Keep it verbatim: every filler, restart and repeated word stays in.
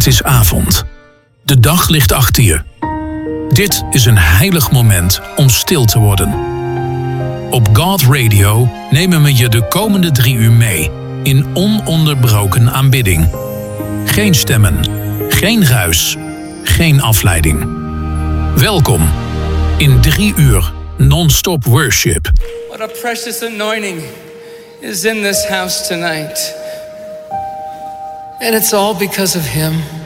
Het is avond. De dag ligt achter je. Dit is een heilig moment om stil te worden. Op God Radio nemen we je de komende drie uur mee in ononderbroken aanbidding. Geen stemmen, geen ruis, geen afleiding. Welkom in drie uur non-stop worship. What a precious anointing is in this house tonight. And it's all because of Him.